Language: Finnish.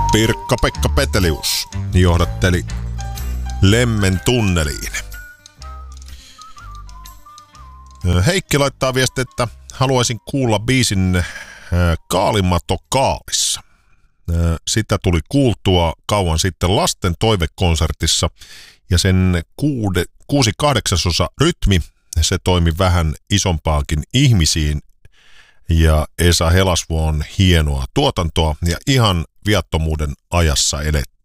Pirkka-Pekka Petelius johdatteli Lemmen tunneliin. Heikki laittaa viesti, että haluaisin kuulla biisin Kaalimato Kaalissa. Sitä tuli kuultua kauan sitten lasten toivekonsertissa ja sen 6/8 rytmi, se toimi vähän isompaakin ihmisiin ja Esa Helasvuo on hienoa tuotantoa ja ihan viattomuuden ajassa elettiin.